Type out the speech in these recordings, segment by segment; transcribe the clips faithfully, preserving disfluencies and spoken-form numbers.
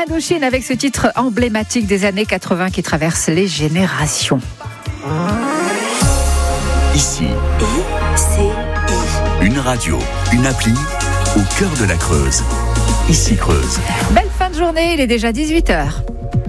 Indochine avec ce titre emblématique des années quatre-vingts qui traverse les générations. Ici, I, C, I. une radio, une appli au cœur de la Creuse. Ici Creuse. Belle fin de journée, il est déjà dix-huit heures.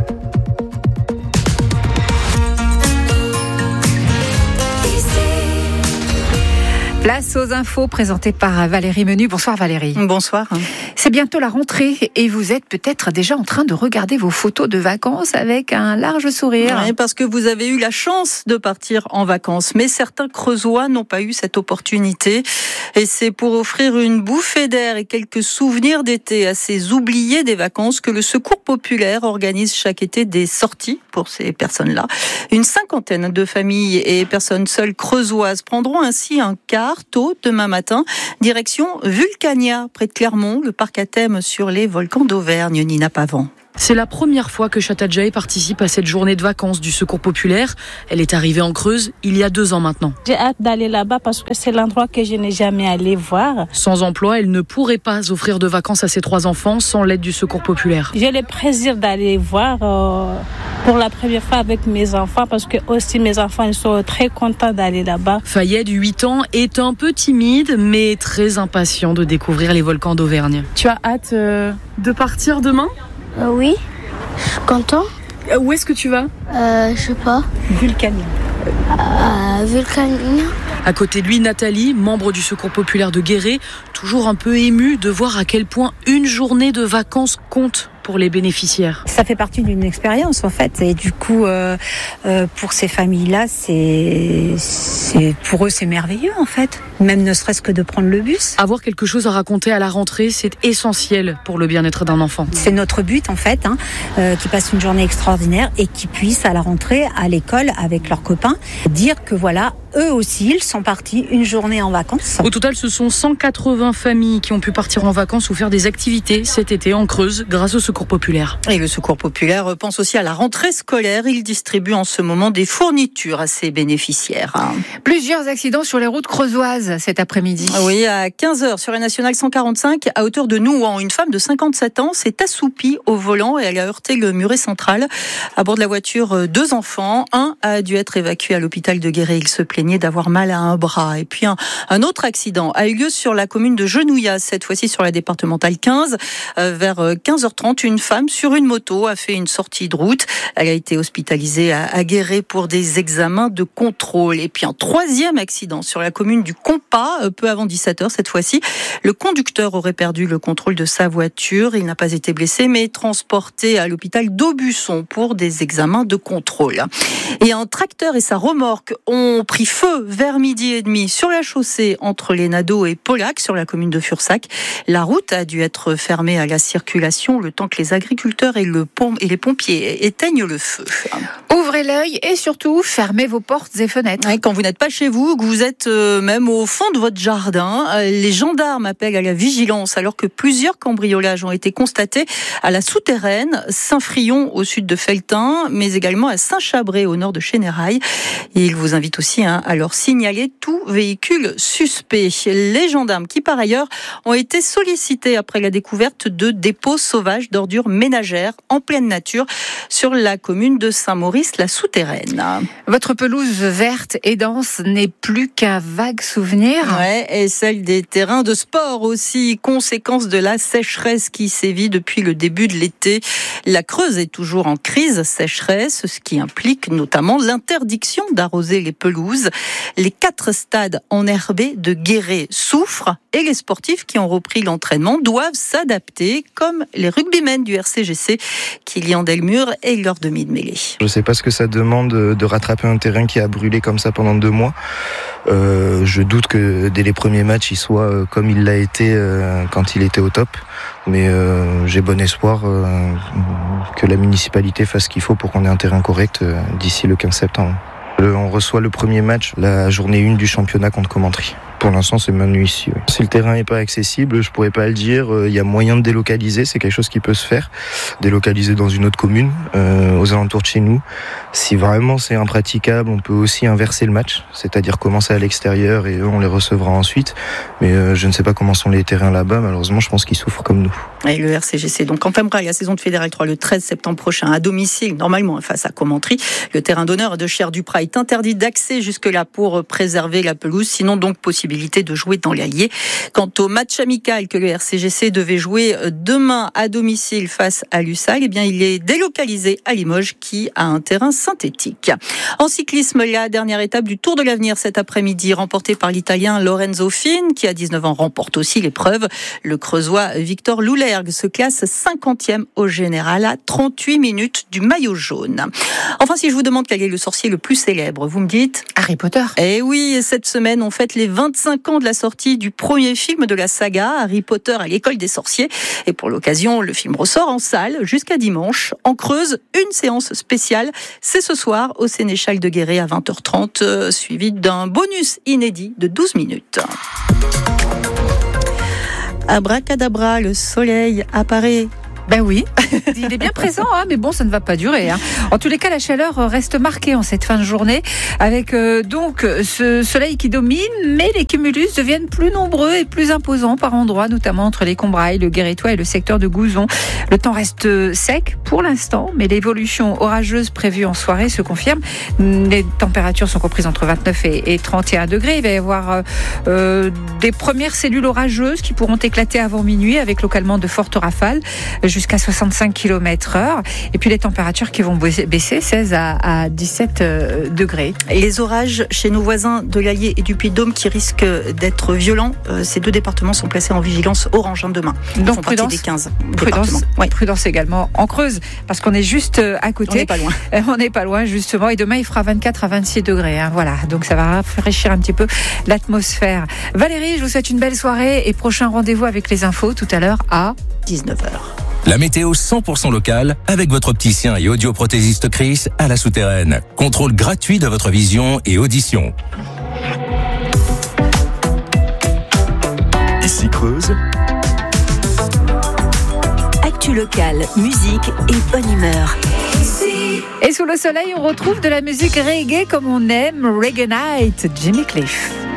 Place aux infos présentées par Valérie Menu. Bonsoir Valérie. Bonsoir. C'est bientôt la rentrée et vous êtes peut-être déjà en train de regarder vos photos de vacances avec un large sourire. Oui, parce que vous avez eu la chance de partir en vacances. Mais certains Creusois n'ont pas eu cette opportunité. Et c'est pour offrir une bouffée d'air et quelques souvenirs d'été à ces oubliés des vacances que le Secours populaire organise chaque été des sorties pour ces personnes-là. Une cinquantaine de familles et personnes seules creusoises prendront ainsi un car tôt demain matin, direction Vulcania, près de Clermont, le parc à thème sur les volcans d'Auvergne. Nina Pavant. C'est la première fois que Chatajaï participe à cette journée de vacances du Secours populaire. Elle est arrivée en Creuse il y a deux ans maintenant. J'ai hâte d'aller là-bas parce que c'est l'endroit que je n'ai jamais allé voir. Sans emploi, elle ne pourrait pas offrir de vacances à ses trois enfants sans l'aide du Secours populaire. J'ai le plaisir d'aller voir euh, pour la première fois avec mes enfants parce que aussi mes enfants ils sont très contents d'aller là-bas. Fayed, huit ans, est un peu timide mais très impatient de découvrir les volcans d'Auvergne. Tu as hâte euh, de partir demain ? Euh, oui, je suis content. Euh, où est-ce que tu vas ? Euh, je sais pas. Vulcania. Euh, Vulcania. À côté de lui, Nathalie, membre du Secours populaire de Guéret, toujours un peu émue de voir à quel point une journée de vacances compte pour les bénéficiaires. Ça fait partie d'une expérience en fait, et du coup euh, euh, pour ces familles-là, c'est, c'est pour eux c'est merveilleux en fait, même ne serait-ce que de prendre le bus. Avoir quelque chose à raconter à la rentrée, c'est essentiel pour le bien-être d'un enfant. C'est notre but en fait, hein, euh, qu'ils passent une journée extraordinaire et qu'ils puissent à la rentrée à l'école avec leurs copains dire que voilà, eux aussi ils sont partis une journée en vacances. Au total, ce sont cent quatre-vingts familles qui ont pu partir en vacances ou faire des activités cet été en Creuse grâce au Secours populaire. Et le Secours populaire pense aussi à la rentrée scolaire. Il distribue en ce moment des fournitures à ses bénéficiaires. Plusieurs accidents sur les routes creusoises cet après-midi. Oui, à quinze heures sur la nationale cent quarante-cinq, à hauteur de Nouan, une femme de cinquante-sept ans s'est assoupie au volant et elle a heurté le muret central. À bord de la voiture, deux enfants. Un a dû être évacué à l'hôpital de Guéret. Il se plaignait d'avoir mal à un bras. Et puis un, un autre accident a eu lieu sur la commune de Genouillas, cette fois-ci sur la départementale quinze. Euh, vers quinze heures trente, une femme sur une moto a fait une sortie de route. Elle a été hospitalisée à, à Guéret pour des examens de contrôle. Et puis un troisième accident sur la commune du Compas, peu avant dix-sept heures cette fois-ci. Le conducteur aurait perdu le contrôle de sa voiture. Il n'a pas été blessé, mais transporté à l'hôpital d'Aubusson pour des examens de contrôle. Et un tracteur et sa remorque ont pris feu vers midi et demi sur la chaussée entre les Nadeaux et Polac, sur la commune de Fursac. La route a dû être fermée à la circulation le temps que les agriculteurs et, le pom- et les pompiers éteignent le feu. Ouvrez l'œil et surtout fermez vos portes et fenêtres. Ouais, quand vous n'êtes pas chez vous, que vous êtes euh, même au fond de votre jardin, euh, les gendarmes appellent à la vigilance alors que plusieurs cambriolages ont été constatés à la Souterraine, Saint-Frion au sud de Felletin, mais également à Saint-Chabré au nord de Chénérail. Et ils vous invitent aussi hein, à leur signaler tout véhicule suspect. Les gendarmes qui par ailleurs ont été sollicités après la découverte de dépôts sauvages d'ordures ménagères en pleine nature sur la commune de Saint-Maurice-la-Souterraine. Votre pelouse verte et dense n'est plus qu'un vague souvenir. Ouais, et celle des terrains de sport aussi, conséquence de la sécheresse qui sévit depuis le début de l'été. La Creuse est toujours en crise sécheresse, ce qui implique notamment l'interdiction d'arroser les pelouses. Les quatre stades enherbés de Guéret souffrent et les sportifs qui ont repris l'entraînement doivent s'adapter, comme les rugbymen du R C G C, Kylian Delmure et leur demi de mêlée. Je ne sais pas ce que ça demande de rattraper un terrain qui a brûlé comme ça pendant deux mois. Euh, je doute que dès les premiers matchs, il soit comme il l'a été euh, quand il était au top. Mais euh, j'ai bon espoir euh, que la municipalité fasse ce qu'il faut pour qu'on ait un terrain correct euh, d'ici le quinze septembre. Euh, on reçoit le premier match, la journée un du championnat contre Commentry. Pour l'instant, c'est maintenu ici. Oui. Si le terrain n'est pas accessible, je pourrais pas le dire. Il y a moyen de délocaliser, c'est quelque chose qui peut se faire. Délocaliser dans une autre commune, euh, aux alentours de chez nous. Si vraiment c'est impraticable, on peut aussi inverser le match, c'est-à-dire commencer à l'extérieur et eux, on les recevra ensuite. Mais euh, je ne sais pas comment sont les terrains là-bas. Malheureusement, je pense qu'ils souffrent comme nous. Et le R C G C donc entamera la saison de Fédéral trois le treize septembre prochain à domicile, normalement face à Commentry. Le terrain d'honneur de Cher-du-Prat est interdit d'accès jusque-là pour préserver la pelouse, sinon donc possibilité de jouer dans l'Allier. Quant au match amical que le R C G C devait jouer demain à domicile face à Lusail, eh bien il est délocalisé à Limoges qui a un terrain synthétique. En cyclisme, la dernière étape du Tour de l'Avenir cet après-midi, remportée par l'Italien Lorenzo Fin, qui à dix-neuf ans remporte aussi l'épreuve. Le Creusois Victor Loulergue se classe cinquantième au général à trente-huit minutes du maillot jaune. Enfin, si je vous demande quel est le sorcier le plus célèbre, vous me dites Harry Potter. Eh oui, cette semaine, on fête les vingt-cinq ans de la sortie du premier film de la saga, Harry Potter à l'école des sorciers. Et pour l'occasion, le film ressort en salle jusqu'à dimanche. En Creuse, une séance spéciale. C'est ce soir au Sénéchal de Guéret à vingt heures trente, euh, suivi d'un bonus inédit de douze minutes. Abracadabra, le soleil apparaît. Ben oui, il est bien présent, hein, mais bon, ça ne va pas durer. Hein. En tous les cas, la chaleur reste marquée en cette fin de journée, avec euh, donc ce soleil qui domine, mais les cumulus deviennent plus nombreux et plus imposants par endroits, notamment entre les Combrailles, le Guérétois et le secteur de Gouzon. Le temps reste sec pour l'instant, mais l'évolution orageuse prévue en soirée se confirme. Les températures sont comprises entre vingt-neuf et trente et un degrés. Il va y avoir euh, des premières cellules orageuses qui pourront éclater avant minuit, avec localement de fortes rafales, jusqu'à soixante-cinq kilomètres heure. Et puis les températures qui vont baisser, seize à dix-sept degrés. Et les orages chez nos voisins de l'Allier et du Puy-de-Dôme qui risquent d'être violents. Euh, ces deux départements sont placés en vigilance orange demain. Donc prudence, des quinze prudence, ouais. prudence également en Creuse, parce qu'on est juste à côté. On n'est pas loin. On n'est pas loin, justement. Et demain, il fera vingt-quatre à vingt-six degrés. Hein, voilà. Donc ça va rafraîchir un petit peu l'atmosphère. Valérie, je vous souhaite une belle soirée et prochain rendez-vous avec les infos tout à l'heure à dix-neuf heures. La météo cent pour cent locale avec votre opticien et audioprothésiste Chris à la Souterraine. Contrôle gratuit de votre vision et audition. Ici Creuse. Actu locale, musique et bonne humeur. Et sous le soleil, on retrouve de la musique reggae comme on aime, Reggae Night, Jimmy Cliff.